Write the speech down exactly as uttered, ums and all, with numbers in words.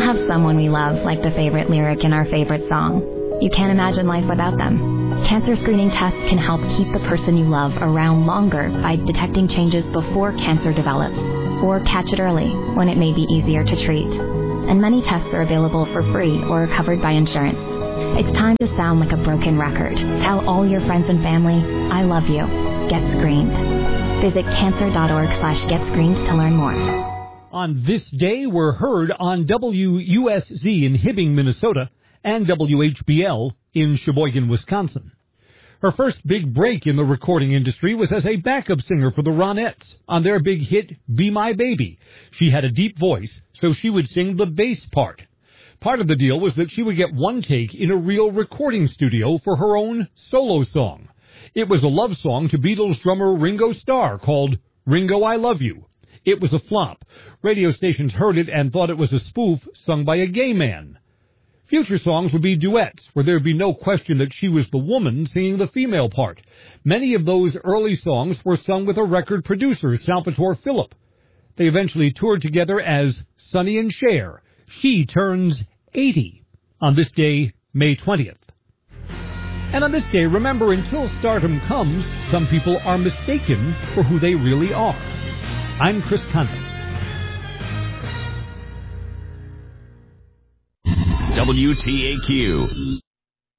have someone we love, like the favorite lyric in our favorite song. You can't imagine life without them. Cancer screening tests can help keep the person you love around longer by detecting changes before cancer develops, or catch it early when it may be easier to treat. And many tests are available for free or covered by insurance. It's time to sound like a broken record. Tell all your friends and family, I love you. Get screened. Visit cancer.org slash get screened to learn more. On this day, we're heard on W U S Z in Hibbing, Minnesota, and W H B L in Sheboygan, Wisconsin. Her first big break in the recording industry was as a backup singer for the Ronettes on their big hit, Be My Baby. She had a deep voice, so she would sing the bass part. Part of the deal was that she would get one take in a real recording studio for her own solo song. It was a love song to Beatles drummer Ringo Starr called Ringo, I Love You. It was a flop. Radio stations heard it and thought it was a spoof sung by a gay man. Future songs would be duets, where there would be no question that she was the woman singing the female part. Many of those early songs were sung with a record producer, Salvatore Phillip. They eventually toured together as Sonny and Cher. She turns eighty on this day, May twentieth. And on this day, remember, until stardom comes, some people are mistaken for who they really are. I'm Chris Conley. W T A Q.